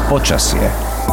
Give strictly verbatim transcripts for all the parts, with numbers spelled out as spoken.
Počasie.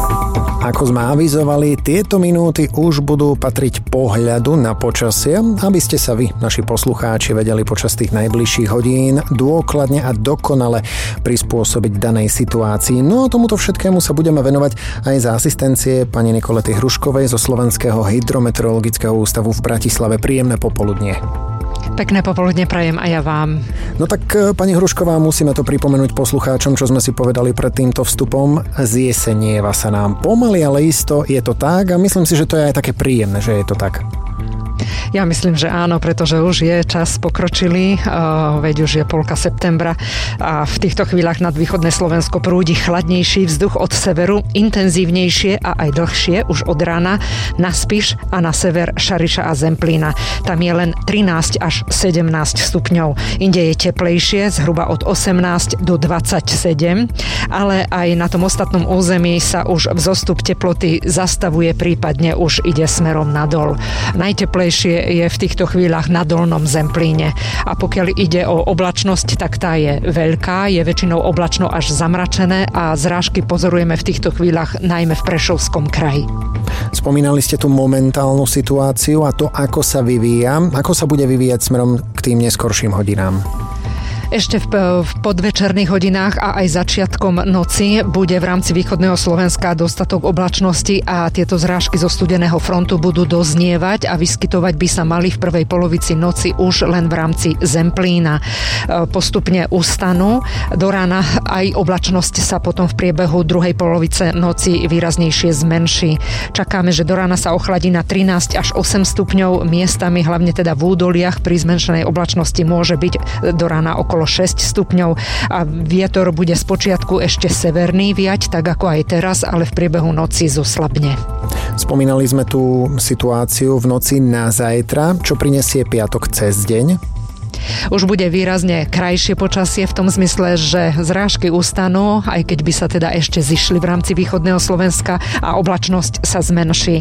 Ako sme avizovali, tieto minúty už budú patriť pohľadu na počasie, aby ste sa vy, naši poslucháči, vedeli počas tých najbližších hodín dôkladne a dokonale prispôsobiť danej situácii. No a tomuto všetkému sa budeme venovať aj za asistencie pani Nikolety Hruškovej zo Slovenského hydrometeorologického ústavu v Bratislave. Príjemné popoludnie. Pekné popoludne prajem aj ja vám. No tak, pani Hrušková, musíme to pripomenúť poslucháčom, čo sme si povedali pred týmto vstupom. Zjesenieva sa nám pomaly, ale isto je to tak a myslím si, že to je aj také príjemné, že je to tak. Ja myslím, že áno, pretože už je čas pokročilý, uh, veď už je polka septembra a v týchto chvíľach nad východné Slovensko prúdi chladnejší vzduch od severu, intenzívnejšie a aj dlhšie už od rána na Spiš a na sever Šariša a Zemplína. Tam je len trinásť až sedemnásť stupňov. Inde je teplejšie, zhruba od osemnásť do dvadsaťsedem, ale aj na tom ostatnom území sa už vzostup teploty zastavuje, prípadne už ide smerom nadol. Najteplejšie je v týchto chvíľach na Dolnom Zemplíne. A pokiaľ ide o oblačnosť, tak tá je veľká, je väčšinou oblačno až zamračené a zrážky pozorujeme v týchto chvíľach najmä v Prešovskom kraji. Spomínali ste tú momentálnu situáciu a to, ako sa vyvíja, ako sa bude vyvíjať smerom k tým neskorším hodinám. Ešte v, v podvečerných hodinách a aj začiatkom noci bude v rámci východného Slovenska dostatok oblačnosti a tieto zrážky zo studeného frontu budú doznievať a vyskytovať by sa mali v prvej polovici noci už len v rámci Zemplína. Postupne ustanú. Do rána aj oblačnosť sa potom v priebehu druhej polovice noci výraznejšie zmenší. Čakáme, že do rána sa ochladí na trinásť až osem stupňov. Miestami, hlavne teda v údoliach, pri zmenšenej oblačnosti môže byť do rána okolo šesť stupňov a vietor bude spočiatku ešte severný viať, tak ako aj teraz, ale v priebehu noci zoslabne. Spomínali sme tú situáciu v noci na zajtra. Čo prinesie piatok cez deň? Už bude výrazne krajšie počasie v tom zmysle, že zrážky ustanú, aj keď by sa teda ešte zišli v rámci východného Slovenska a oblačnosť sa zmenší.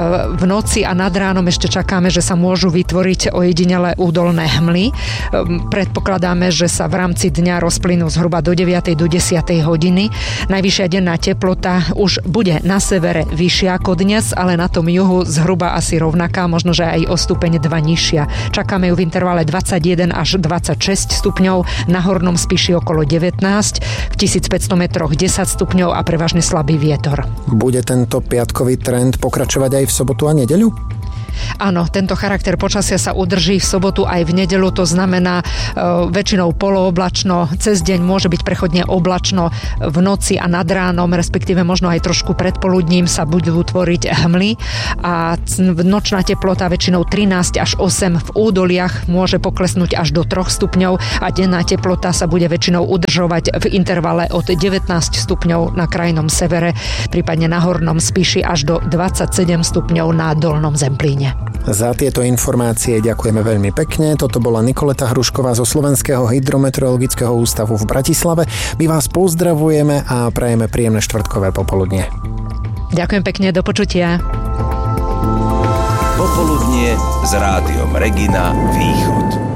V noci a nad ránom ešte čakáme, že sa môžu vytvoriť ojedinele údolné hmly. Predpokladáme, že sa v rámci dňa rozplynú zhruba do deviatej do desiatej hodiny. Najvyššia denná teplota už bude na severe vyššia ako dnes, ale na tom juhu zhruba asi rovnaká, možno že aj o stupeň dva nižšia. Čakáme ju v intervale dvadsaťjeden až dvadsaťšesť stupňov, na Hornom Spiši okolo devätnásť, v tisícpäťsto metroch desať stupňov a prevažne slabý vietor. Bude tento piatkový trend pokračovať aj v sobotu a nedeľu? Áno, tento charakter počasia sa udrží v sobotu aj v nedeľu, to znamená e, väčšinou polooblačno, cez deň môže byť prechodne oblačno, v noci a nad ránom, respektíve možno aj trošku predpoludním sa budú tvoriť hmly a nočná teplota väčšinou trinásť až osem, v údoliach môže poklesnúť až do tri stupňov a denná teplota sa bude väčšinou udržovať v intervale od devätnásť stupňov na krajnom severe, prípadne na Hornom Spiši až do dvadsaťsedem stupňov na Dolnom Zemplíne. Za tieto informácie ďakujeme veľmi pekne. Toto bola Nikoleta Hrušková zo Slovenského hydrometeorologického ústavu v Bratislave. My vás pozdravujeme a prajeme príjemné štvrtkové popoludnie. Ďakujem pekne, do počutia. Popoludnie s rádiom Regina Východ.